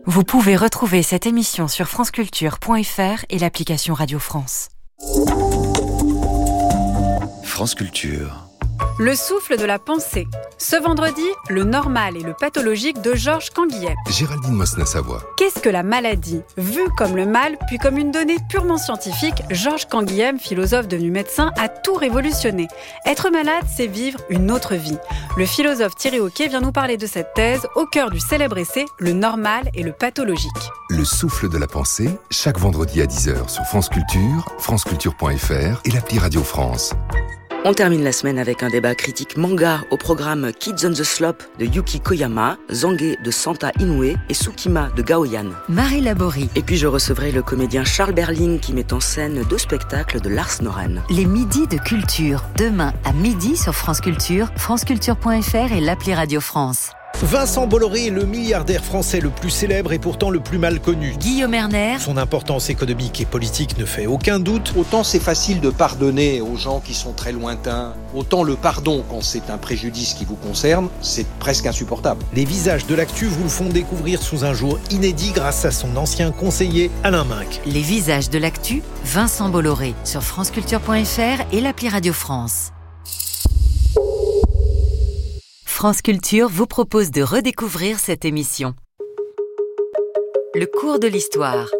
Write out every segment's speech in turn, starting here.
Vous pouvez retrouver cette émission sur franceculture.fr et l'application Radio France. France Culture. Le souffle de la pensée. Ce vendredi, le normal et le pathologique de Georges Canguilhem. Géraldine Mosna-Savoie. Qu'est-ce que la maladie ? Vu comme le mal, puis comme une donnée purement scientifique, Georges Canguilhem, philosophe devenu médecin, a tout révolutionné. Être malade, c'est vivre une autre vie. Le philosophe Thierry Hauquet vient nous parler de cette thèse au cœur du célèbre essai « Le normal et le pathologique ». Le souffle de la pensée, chaque vendredi à 10h sur France Culture, franceculture.fr et l'appli Radio France. On termine la semaine avec un débat critique manga au programme Kids on the Slope de Yuki Koyama, Zange de Santa Inoue et Tsukima de Gaoyan. Marie Laborie. Et puis je recevrai le comédien Charles Berling qui met en scène 2 spectacles de Lars Noren. Les midis de culture, demain à midi sur France Culture, franceculture.fr et l'appli Radio France. Vincent Bolloré est le milliardaire français le plus célèbre et pourtant le plus mal connu. Guillaume Erner. Son importance économique et politique ne fait aucun doute. Autant c'est facile de pardonner aux gens qui sont très lointains, autant le pardon quand c'est un préjudice qui vous concerne, c'est presque insupportable. Les visages de l'actu vous le font découvrir sous un jour inédit grâce à son ancien conseiller Alain Minc. Les visages de l'actu, Vincent Bolloré sur franceculture.fr et l'appli Radio France. France Culture vous propose de redécouvrir cette émission. Le cours de l'histoire.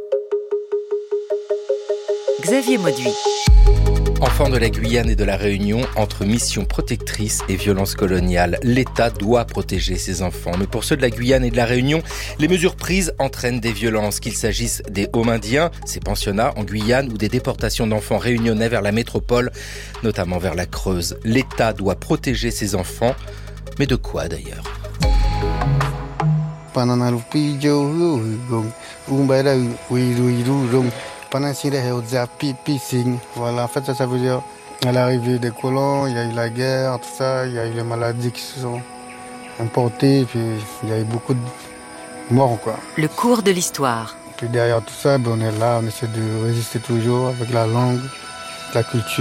Xavier Mauduit. Enfant de la Guyane et de la Réunion, entre mission protectrice et violence coloniale, l'État doit protéger ses enfants. Mais pour ceux de la Guyane et de la Réunion, les mesures prises entraînent des violences, qu'il s'agisse des Homindiens, ces pensionnats en Guyane, ou des déportations d'enfants réunionnais vers la métropole, notamment vers la Creuse. L'État doit protéger ses enfants. Mais de quoi d'ailleurs ? Voilà, en fait, ça veut dire à l'arrivée des colons, il y a eu la guerre, tout ça, il y a eu les maladies qui se sont importées, puis il y a eu beaucoup de morts, quoi. Le cours de l'histoire. Puis derrière tout ça, on est là, on essaie de résister toujours avec la langue, la culture.